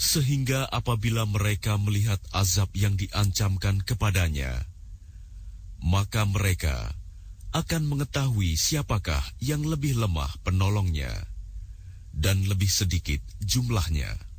Sehingga apabila mereka melihat azab yang diancamkan kepadanya, maka mereka akan mengetahui siapakah yang lebih lemah penolongnya dan lebih sedikit jumlahnya.